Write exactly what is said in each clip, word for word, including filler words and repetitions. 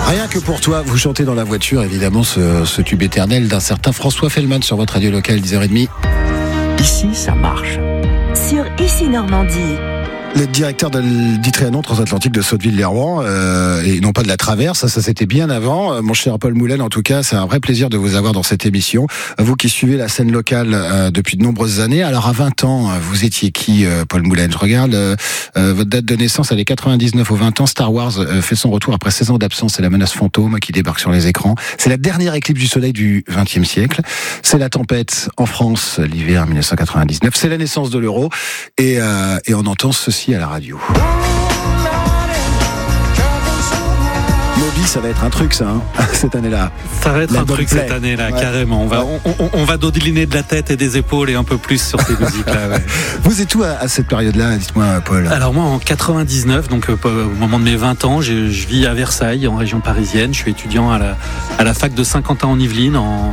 Rien que pour toi, vous chantez dans la voiture, évidemment, ce, ce tube éternel d'un certain François Fellman sur votre radio locale, dix heures trente. Ici, ça marche. Sur Ici Normandie. Le directeur de l'I-Trianon transatlantique de Sotteville-lès-Rouen, euh, et non pas de la Traverse, ça, ça c'était bien avant. Euh, mon cher Paul Moulin, en tout cas, c'est un vrai plaisir de vous avoir dans cette émission. Vous qui suivez la scène locale euh, depuis de nombreuses années. Alors à vingt ans, vous étiez qui, euh, Paul Moulin? Je regarde euh, euh, votre date de naissance, elle est quatre-vingt-dix-neuf aux vingt ans. Star Wars euh, fait son retour après seize ans d'absence. C'est la menace fantôme qui débarque sur les écrans. C'est la dernière éclipse du soleil du vingtième siècle. C'est la tempête en France, l'hiver mille neuf cent quatre-vingt-dix-neuf. C'est la naissance de l'euro. Et, euh, et on entend ceci à la radio. Moby, ça va être un truc, ça, hein, cette année-là. Ça va être La un truc play. cette année-là, Ouais. carrément. On va, Ouais. on, on, on va dodeliner de la tête et des épaules et un peu plus sur ces musiques-là. Ouais. Vous êtes où à, à cette période-là? Dites-moi, Paul. Alors moi, en quatre-vingt-dix-neuf, donc euh, au moment de mes vingt ans, je, je vis à Versailles, en région parisienne. Je suis étudiant à la, à la fac de Saint-Quentin-en-Yvelines, en,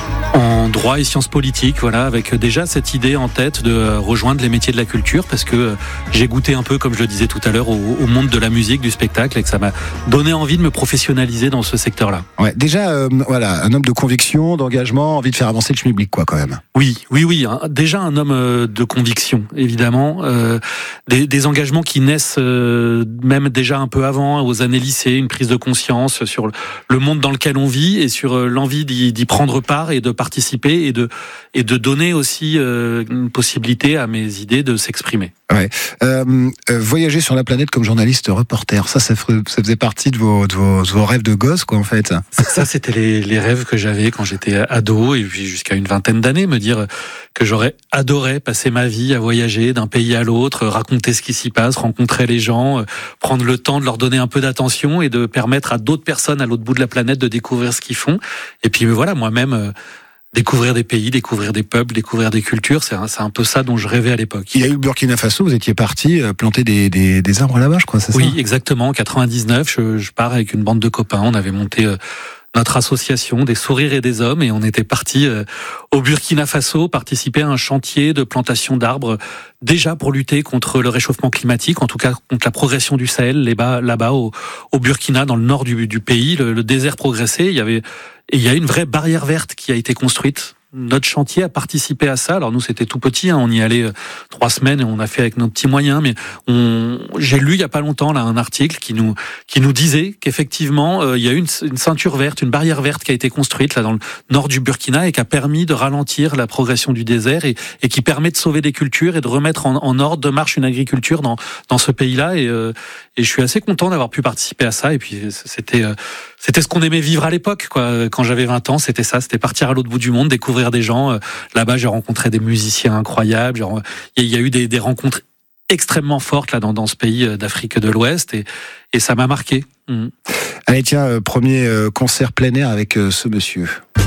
en droit et sciences politiques, voilà, avec déjà cette idée en tête de rejoindre les métiers de la culture, parce que j'ai goûté un peu, comme je le disais tout à l'heure, au, au monde de la musique, du spectacle, et que ça m'a donné envie de me professionnaliser dans ce secteur-là. Ouais, déjà, euh, voilà, un homme de conviction, d'engagement, envie de faire avancer le schmilblick, quoi, quand même. Oui, oui, oui. Hein. Déjà un homme euh, de conviction, évidemment. Euh, des, des engagements qui naissent euh, même déjà un peu avant, aux années lycée, une prise de conscience sur le, le monde dans lequel on vit et sur euh, l'envie d'y, d'y prendre part et de participer et de, et de donner aussi euh, une possibilité à mes idées de s'exprimer. Ouais. Euh, euh, voyager sur la planète comme journaliste reporter, ça, ça, ferait, ça faisait partie de vos, de, vos, de vos rêves de gosse, quoi, en fait. Ça, c'était les, les rêves que j'avais quand j'étais ado et puis jusqu'à une vingtaine d'années, me dire que j'aurais adoré passer ma vie à voyager d'un pays à l'autre, raconter ce qui s'y passe, rencontrer les gens, prendre le temps de leur donner un peu d'attention et de permettre à d'autres personnes à l'autre bout de la planète de découvrir ce qu'ils font. Et puis voilà, moi-même, découvrir des pays, découvrir des peuples, découvrir des cultures, c'est un, c'est un peu ça dont je rêvais à l'époque. Il y a eu le Burkina Faso, vous étiez parti planter des, des, des arbres là-bas, je crois, c'est ça? Oui, exactement. En quatre-vingt-dix-neuf, je, je pars avec une bande de copains. On avait monté euh, notre association des sourires et des hommes et on était parti euh, au Burkina Faso participer à un chantier de plantation d'arbres déjà pour lutter contre le réchauffement climatique, en tout cas contre la progression du Sahel, là-bas, là-bas au, au Burkina, dans le nord du, du pays. Le, le désert progressait. Il y avait, et il y a une vraie barrière verte qui a été construite. Notre chantier a participé à ça. Alors nous, c'était tout petit, hein. On y allait euh, trois semaines et on a fait avec nos petits moyens. Mais on, j'ai lu il y a pas longtemps là un article qui nous qui nous disait qu'effectivement euh, il y a eu une, une ceinture verte, une barrière verte qui a été construite là dans le nord du Burkina et qui a permis de ralentir la progression du désert et, et qui permet de sauver des cultures et de remettre en, en ordre de marche une agriculture dans dans ce pays-là. Et, euh, et je suis assez content d'avoir pu participer à ça. Et puis c'était euh, c'était ce qu'on aimait vivre à l'époque, quoi. Quand j'avais vingt ans, c'était ça, c'était partir à l'autre bout du monde, découvrir des gens. Là-bas, j'ai rencontré des musiciens incroyables. Genre, il y a eu des, des rencontres extrêmement fortes là dans, dans ce pays d'Afrique de l'Ouest et, et ça m'a marqué. Mmh. Allez, tiens, premier concert plein air avec ce monsieur.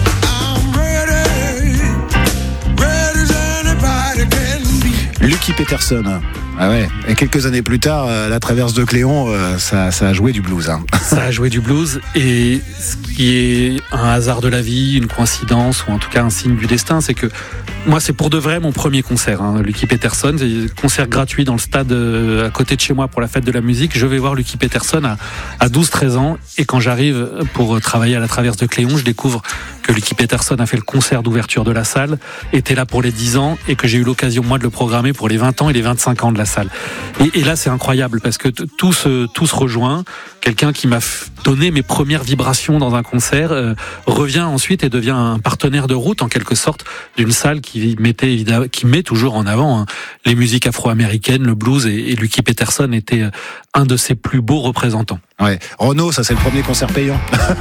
Lucky Peterson. Ah ouais. Et quelques années plus tard, la Traverse de Cléon, ça, ça a joué du blues. Hein. Ça a joué du blues et ce qui est un hasard de la vie, une coïncidence ou en tout cas un signe du destin, c'est que moi c'est pour de vrai mon premier concert. Hein. Lucky Peterson, c'est un concert gratuit dans le stade à côté de chez moi pour la fête de la musique. Je vais voir Lucky Peterson à, à douze treize ans et quand j'arrive pour travailler à la Traverse de Cléon, je découvre que Lucky Peterson a fait le concert d'ouverture de la salle, était là pour les dix ans et que j'ai eu l'occasion moi de le programmer pour les vingt ans et les vingt-cinq ans de la salle. Et, et là c'est incroyable parce que t- tout se, tout se rejoint. Quelqu'un qui m'a f- donné mes premières vibrations dans un concert euh, revient ensuite et devient un partenaire de route en quelque sorte d'une salle qui mettait évidemment, qui met toujours en avant hein, les musiques afro-américaines, le blues et, et Lucky Peterson était euh, un de ses plus beaux représentants. Ouais. Renaud, ça c'est le premier concert payant.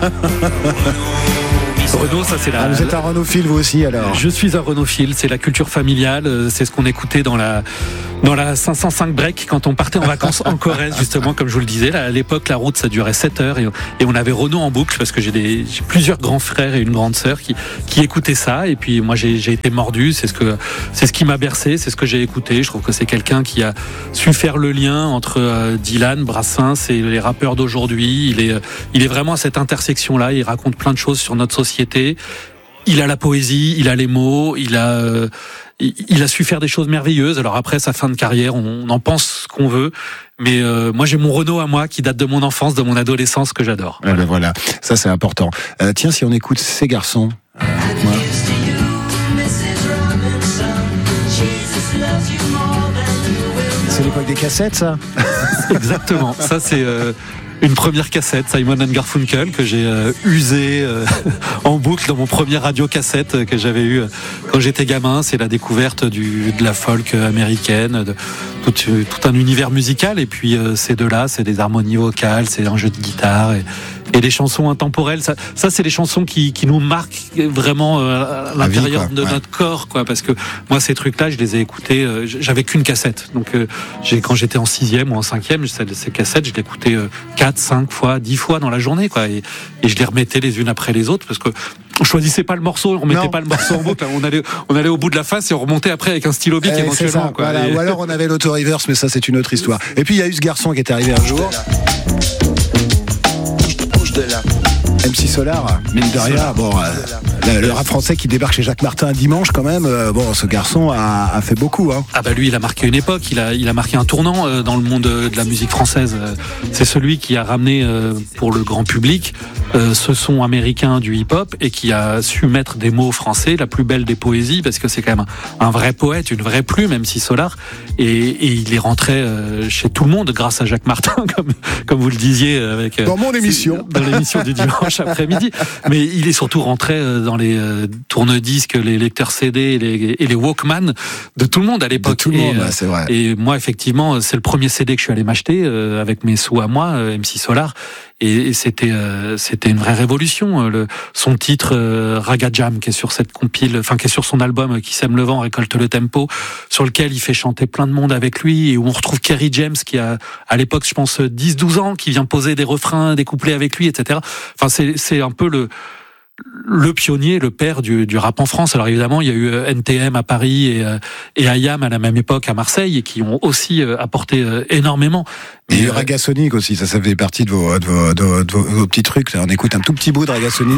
Renaud, ça c'est la. Ah, vous êtes un Renaud-phile vous aussi alors? Je suis un Renaud-phile, c'est la culture familiale, c'est ce qu'on écoutait dans la dans la cinq cent cinq break quand on partait en vacances en Corrèze justement, comme je vous le disais. Là, à l'époque, la route ça durait sept heures et, et on avait Renaud en boucle parce que j'ai des j'ai plusieurs grands frères et une grande sœur qui qui écoutaient ça et puis moi j'ai j'ai été mordu. C'est ce que c'est ce qui m'a bercé, c'est ce que j'ai écouté. Je trouve que c'est quelqu'un qui a su faire le lien entre euh, Dylan, Brassens et les rappeurs d'aujourd'hui. Il est il est vraiment à cette intersection là. Il raconte plein de choses sur notre société. il a la poésie, il a les mots, il a, euh, il, il a su faire des choses merveilleuses. Alors après sa fin de carrière, on, on en pense ce qu'on veut, mais euh, moi j'ai mon Renaud à moi qui date de mon enfance, de mon adolescence que j'adore. Voilà, ben voilà. Ça c'est important. Euh, tiens, si on écoute ces garçons, euh, moi. C'est l'époque des cassettes, ça. Exactement. Ça c'est. Euh, Une première cassette, Simon and Garfunkel, que j'ai euh, usé euh, en boucle dans mon premier radio-cassette euh, que j'avais eu euh, quand j'étais gamin. C'est la découverte du, de la folk américaine, de tout, tout un univers musical. Et puis euh, ces deux-là, c'est des harmonies vocales, c'est un jeu de guitare et, et des chansons intemporelles. Ça, ça c'est les chansons qui, qui nous marquent vraiment euh, à l'intérieur vie, de ouais. notre corps, quoi. Parce que moi, ces trucs-là, je les ai écoutés. Euh, j'avais qu'une cassette, donc euh, j'ai, quand j'étais en sixième ou en cinquième, ces cassettes, je les écoutais euh, quatre, cinq fois, dix fois dans la journée, quoi. Et, et je les remettais les unes après les autres parce que on choisissait pas le morceau, on remettait non. pas le morceau en boucle. On allait, on allait au bout de la face et on remontait après avec un stylo bic eh, éventuellement. Ça, quoi. Voilà. Et... Ou alors on avait l'auto-reverse, mais ça c'est une autre histoire. Et puis il y a eu ce garçon qui est arrivé un jour. Bouge de là. M C Solar, mine de rien, bon, euh, le, le rap français qui débarque chez Jacques Martin un dimanche quand même, euh, bon, ce garçon a, a fait beaucoup. Hein. Ah bah lui, il a marqué une époque, il a, il a marqué un tournant euh, dans le monde de la musique française. C'est celui qui a ramené euh, pour le grand public euh, ce son américain du hip-hop et qui a su mettre des mots français, la plus belle des poésies, parce que c'est quand même un, un vrai poète, une vraie plume, M C Solar, et, et il est rentré euh, chez tout le monde grâce à Jacques Martin, comme, comme vous le disiez. Avec, euh, dans mon émission. Dans l'émission du dimanche après-midi. Mais il est surtout rentré dans les euh, tourne-disques, les lecteurs C D et les, et les Walkman de tout le monde à l'époque. De tout le monde, et, ouais, c'est vrai. Et moi, effectivement, c'est le premier C D que je suis allé m'acheter euh, avec mes sous à moi, euh, M C Solar. Et, et c'était euh, c'était une vraie révolution. Le, son titre euh, Raga Jam, qui est sur cette compile, enfin qui est sur son album Qui sème le vent récolte le tempo, sur lequel il fait chanter plein de monde avec lui, et où on retrouve Kerry James qui a à l'époque, je pense, dix douze ans, qui vient poser des refrains, des couplets avec lui, et cetera. Enfin, c'est c'est un peu le le pionnier, le père du, du rap en France. Alors évidemment, il y a eu N T M à Paris et, et I A M à la même époque à Marseille, et qui ont aussi apporté énormément. Mais et Raga Sonic aussi, ça, ça fait partie de vos, de vos, de vos, de vos, de vos petits trucs. Là. On écoute un tout petit bout de Raga Sonic.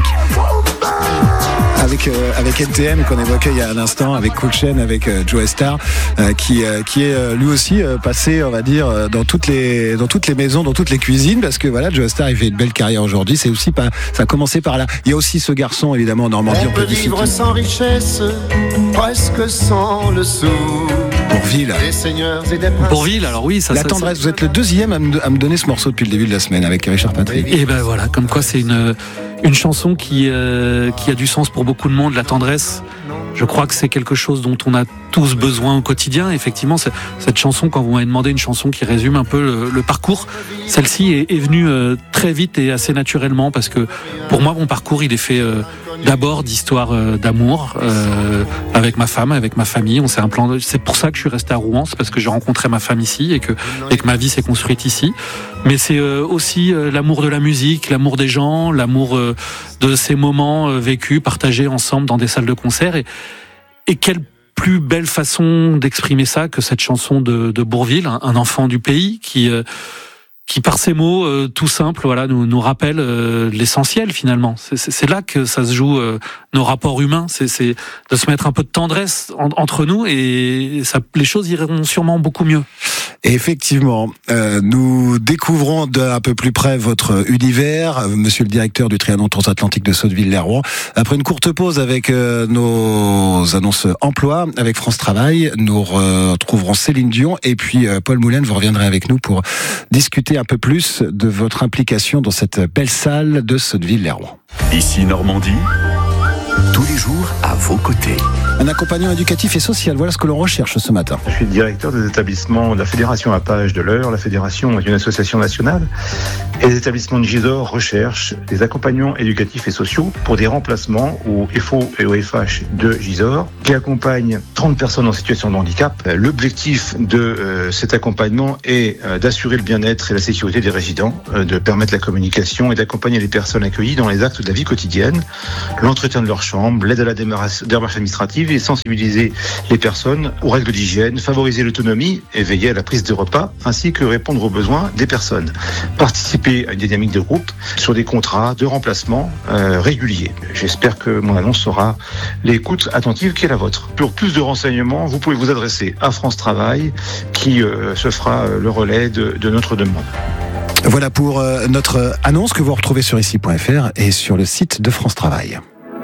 Avec, euh, avec N T M qu'on évoquait il y a un instant, avec Cool Chain, avec euh, Joe Star, euh, qui, euh, qui est euh, lui aussi euh, passé, on va dire, euh, dans toutes les dans toutes les maisons, dans toutes les cuisines, parce que voilà, Joe Star il fait une belle carrière aujourd'hui. C'est aussi pas, ça a commencé par là. Il y a aussi ce garçon évidemment en Normandie. On, on peut vivre sans richesse, presque sans le sou. Bourvil. Des seigneurs et des princes. Bourvil, alors oui, ça. La ça, tendresse. ça... Vous êtes le deuxième à me, à me donner ce morceau depuis le début de la semaine avec Richard Patrick. Et ben voilà, comme quoi c'est une une chanson qui euh, qui a du sens pour beaucoup de monde. La tendresse, je crois que c'est quelque chose dont on a tous besoin au quotidien. Effectivement, cette chanson, quand vous m'avez demandé une chanson qui résume un peu le, le parcours, celle-ci est, est venue euh, très vite et assez naturellement, parce que pour moi, mon parcours, il est fait euh, d'abord d'histoire euh, d'amour euh, avec ma femme, avec ma famille. On s'est implanté. C'est pour ça que je suis resté à Rouen, c'est parce que j'ai rencontré ma femme ici et que et que ma vie s'est construite ici. Mais c'est euh, aussi euh, l'amour de la musique, l'amour des gens, l'amour euh, de ces moments euh, vécus, partagés ensemble dans des salles de concert. Et, et quelle plus belle façon d'exprimer ça que cette chanson de, de Bourvil, un, un enfant du pays qui euh, qui par ses mots euh, tout simples, voilà, nous nous rappelle euh, l'essentiel finalement. C'est, c'est, c'est là que ça se joue, euh, nos rapports humains. C'est, c'est de se mettre un peu de tendresse en, entre nous, et ça, les choses iront sûrement beaucoup mieux. Et effectivement, euh, nous découvrons d'un peu plus près votre univers, euh, monsieur le directeur du Trianon transatlantique de Sotteville-lès-Rouen. Après une courte pause avec euh, nos annonces emploi, avec France Travail, nous retrouverons Céline Dion, et puis euh, Paul Moulin, vous reviendrez avec nous pour discuter un peu plus de votre implication dans cette belle salle de Sotteville-lès-Rouen. Ici Normandie, tous les jours à vos côtés. Un accompagnant éducatif et social, voilà ce que l'on recherche ce matin. Je suis directeur des établissements de la Fédération Apage de l'Eure. La Fédération est une association nationale, et les établissements de Gisors recherchent des accompagnants éducatifs et sociaux pour des remplacements au F O et au F H de Gisors, qui accompagnent trente personnes en situation de handicap. L'objectif de euh, cet accompagnement est euh, d'assurer le bien-être et la sécurité des résidents, euh, de permettre la communication et d'accompagner les personnes accueillies dans les actes de la vie quotidienne, l'entretien de leur chambre, exemple l'aide à la démarche administrative et sensibiliser les personnes aux règles d'hygiène, favoriser l'autonomie et veiller à la prise de repas, ainsi que répondre aux besoins des personnes. Participer à une dynamique de groupe sur des contrats de remplacement euh, réguliers. J'espère que mon annonce sera l'écoute attentive qui est la vôtre. Pour plus de renseignements, vous pouvez vous adresser à France Travail qui euh, se fera le relais de, de notre demande. Voilà pour euh, notre annonce que vous retrouvez sur ici point f r et sur le site de France Travail.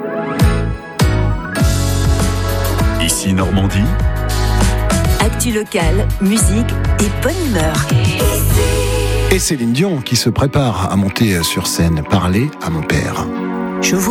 Ici Normandie. Actu locale, musique et bonne humeur. Et Céline Dion qui se prépare à monter sur scène. Parler à mon père. Je vous